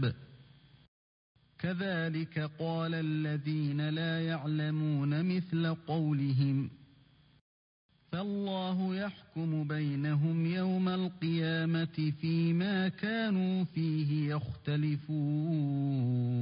الكتاب كذلك قال الذين لا يعلمون مثل قولهم فالله يحكم بينهم يوم القيامة فيما كانوا فيه يختلفون